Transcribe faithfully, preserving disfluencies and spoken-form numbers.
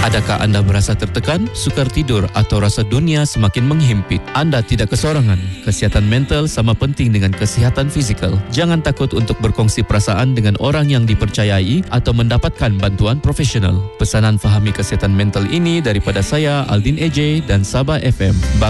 Adakah anda merasa tertekan, sukar tidur atau rasa dunia semakin menghimpit? Anda tidak kesorangan. Kesihatan mental sama penting dengan kesihatan fizikal. Jangan takut untuk berkongsi perasaan dengan orang yang dipercayai atau mendapatkan bantuan profesional. Pesanan Fahami Kesihatan Mental ini daripada saya, Aldin A J dan Sabah F M.